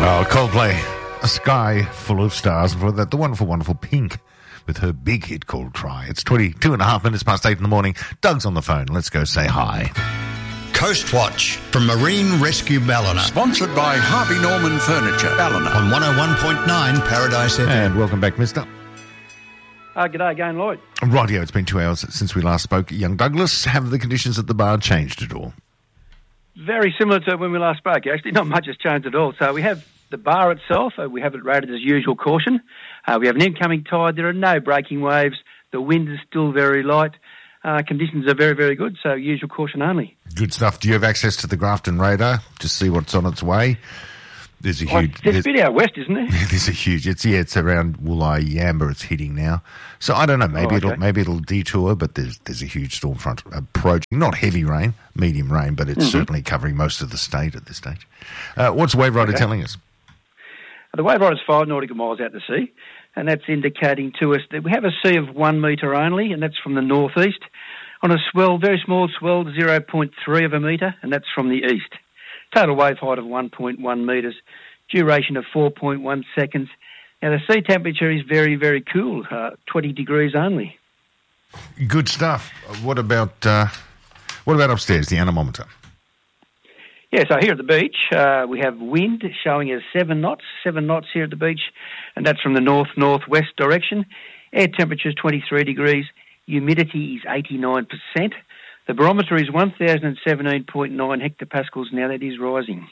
Oh, Coldplay, A Sky Full of Stars. And for that, the wonderful, wonderful Pink with her big hit called Try. It's 22.5 minutes past 8 in the morning. Doug's on the phone. Let's go say hi. Coast Watch from Marine Rescue Ballina. Sponsored by Harvey Norman Furniture, Ballina. On 101.9 Paradise FM. And welcome back, mister. G'day again, Lloyd. Rightio, it's been 2 hours since we last spoke. Young Douglas, have the conditions at the bar changed at all? Very similar to when we last spoke, actually. Not much has changed at all. So we have the bar itself. We have it rated as usual caution. We have an incoming tide. There are no breaking waves. The wind is still very light. Conditions are very, very good, so usual caution only. Good stuff. Do you have access to the Grafton radar to see what's on its way? There's a huge... There's a bit out west, isn't there? There's a huge... It's around Woolai Yamba it's hitting now. So I don't know, maybe it'll detour, but there's a huge storm front approaching. Not heavy rain, medium rain, but it's certainly covering most of the state at this stage. What's Wave Rider telling us? The wave rider is 5 nautical miles out to sea, and that's indicating to us that we have a sea of 1 metre only, and that's from the northeast. On a swell, very small swell, 0.3 of a metre, and that's from the east. Total wave height of 1.1 metres, duration of 4.1 seconds. Now, the sea temperature is very, very cool, 20 degrees only. Good stuff. What about upstairs, the anemometer? Yeah, so here at the beach, we have wind showing as 7 knots here at the beach, and that's from the north-northwest direction. Air temperature is 23 degrees, humidity is 89%. The barometer is 1,017.9 hectopascals. Now that is rising.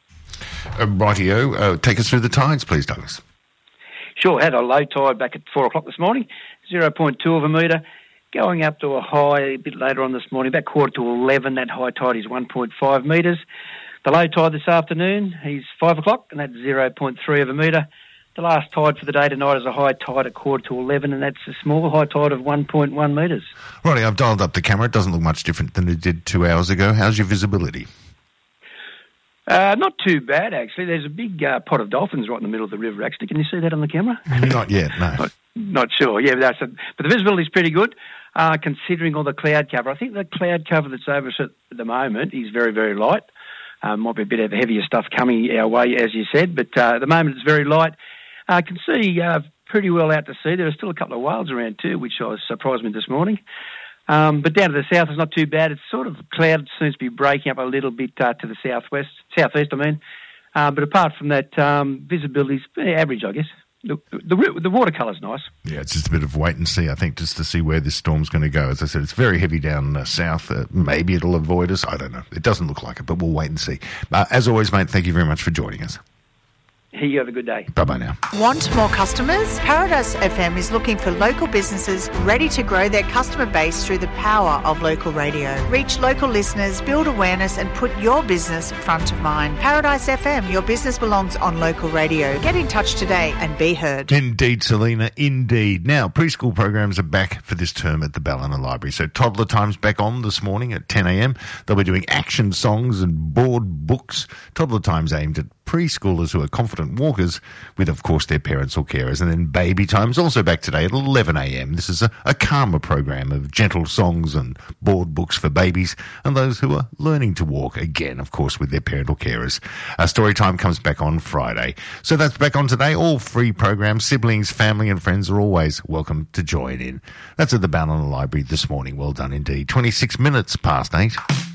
Rightio. Take us through the tides, please, Douglas. Sure, had a low tide back at 4 o'clock this morning, 0.2 of a metre. Going up to a high a bit later on this morning, about 10:45, that high tide is 1.5 metres. The low tide this afternoon is 5 o'clock, and that's 0.3 of a metre. The last tide for the day tonight is a high tide at 10:45, and that's a small high tide of 1.1 metres. Righty, I've dialed up the camera. It doesn't look much different than it did 2 hours ago. How's your visibility? Not too bad, actually. There's a big pot of dolphins right in the middle of the river, actually. Can you see that on the camera? Not yet, no. Not sure. Yeah, but the visibility is pretty good, considering all the cloud cover. I think the cloud cover that's over us at the moment is very, very light. Might be a bit of heavier stuff coming our way, as you said, but at the moment it's very light. I can see pretty well out to sea. There are still a couple of whales around too, which surprised me this morning. But down to the south is not too bad. It's sort of cloud seems to be breaking up a little bit to the southeast, I mean. But apart from that, visibility's average, I guess. The watercolour's nice. Yeah, it's just a bit of wait and see, I think, just to see where this storm's going to go. As I said, it's very heavy down south. Maybe it'll avoid us. I don't know. It doesn't look like it, but we'll wait and see. As always, mate, thank you very much for joining us. You have a good day. Bye-bye now. Want more customers? Paradise FM is looking for local businesses ready to grow their customer base through the power of local radio. Reach local listeners, build awareness and put your business front of mind. Paradise FM, your business belongs on local radio. Get in touch today and be heard. Indeed, Selena, indeed. Now, preschool programs are back for this term at the Ballina Library. So Toddler Time's back on this morning at 10 a.m. They'll be doing action songs and board books. Toddler Time's aimed at preschoolers who are confident walkers with, of course, their parents or carers. And then Baby Time's also back today at 11 a.m. This is a calmer program of gentle songs and board books for babies and those who are learning to walk, again, of course, with their parent or carers. Story Time comes back on Friday. So that's back on today. All free programs. Siblings, family and friends are always welcome to join in. That's at the Ballina Library this morning. Well done indeed. 26 minutes past 8.